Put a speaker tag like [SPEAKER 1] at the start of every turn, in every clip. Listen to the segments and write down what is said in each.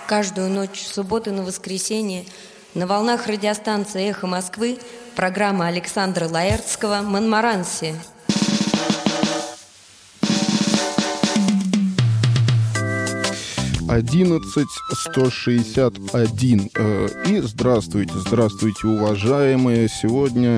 [SPEAKER 1] Каждую ночь с субботы на воскресенье на волнах радиостанции «Эхо Москвы» программа Александра Лаэртского «Монмаранси».
[SPEAKER 2] «11 161». И здравствуйте, уважаемые. Сегодня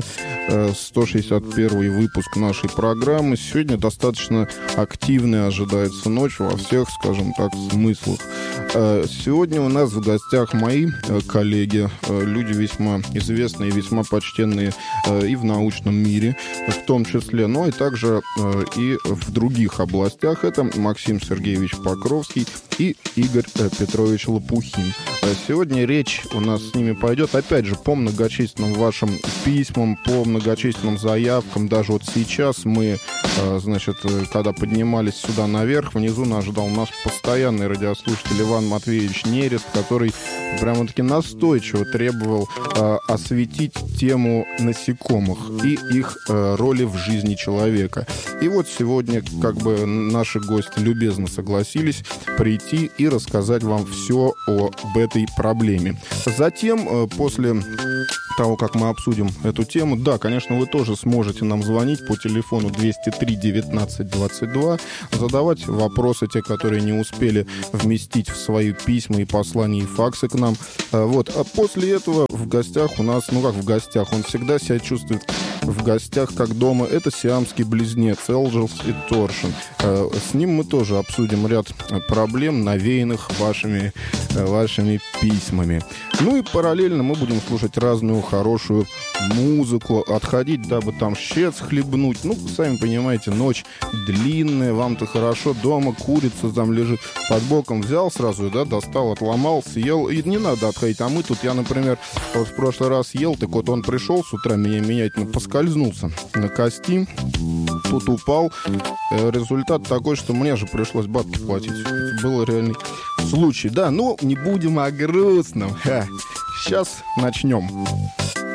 [SPEAKER 2] 161 выпуск нашей программы. Сегодня достаточно активная ожидается ночь во всех, скажем так, смыслах. Сегодня у нас в гостях мои коллеги, люди весьма известные, весьма почтенные и в научном мире, в том числе, но и также и в других областях. Это Максим Сергеевич Покровский и Игорь Петрович Лопухин. Сегодня речь у нас с ними пойдет, опять же, по многочисленным вашим письмам, по многочисленным заявкам. Даже вот сейчас мы, значит, когда поднимались сюда наверх, внизу нас ждал наш постоянный радиослушатель Иван Матвеевич Нерест, который прямо-таки настойчиво требовал осветить тему насекомых и их роли в жизни человека. И вот сегодня как бы наши гости любезно согласились прийти и рассказать вам все об этой проблеме. Затем, после того, как мы обсудим эту тему, да, конечно, вы тоже сможете нам звонить по телефону 203 19 22, задавать вопросы, те, которые не успели вместить в свои письма и послания, и факсы к нам. Вот. А после этого в гостях у нас, ну как в гостях, он всегда себя чувствует в гостях как дома. Это сиамский близнец Элджелс и Торшин. С ним мы тоже обсудим ряд проблем, навеянных вашими письмами. Ну и параллельно мы будем слушать разную хорошую музыку, отходить, дабы там щец хлебнуть. Ну, сами понимаете, ночь длинная, вам-то хорошо, дома курица там лежит под боком, взял сразу, да, достал, отломал, съел, и не надо отходить. А мы тут, я, например, вот в прошлый раз ел, так вот он пришел с утра меня менять, поскользнулся на кости, тут упал. Результат такой, что мне же пришлось бабки платить. Это был реальный случай. Да, но не будем о грустном. Сейчас начнем.